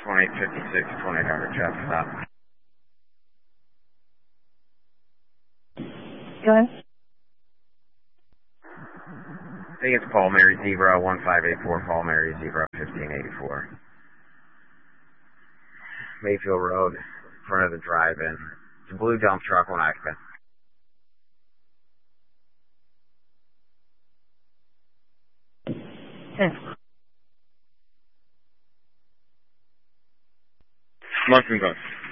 2856, 2800 traffic stop. Go ahead. I think it's Paul Mary Zebra 1584, Paul Mary Zebra 1584. Mayfield Road, in front of the drive-in. It's a blue dump truck, one occupant. Okay. Moncton Ghost.